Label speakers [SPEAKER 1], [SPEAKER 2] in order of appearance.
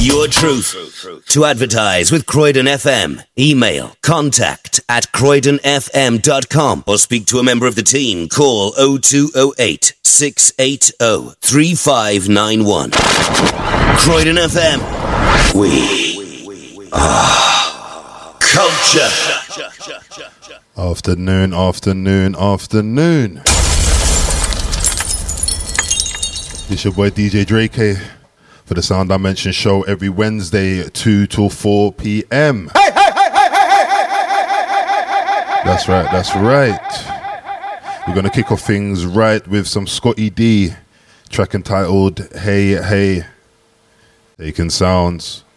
[SPEAKER 1] your truth. To advertise with Croydon FM, email contact@croydonfm.com or speak to a member of the team. Call 0208 680 3591. Croydon FM. We are culture.
[SPEAKER 2] Afternoon. It's your boy DJ Drake here for the Sound Dimension show every Wednesday 2 till 4 p.m. That's right. We're going to kick off things right with some Scotty D, track entitled Hey Hey. Taking sounds.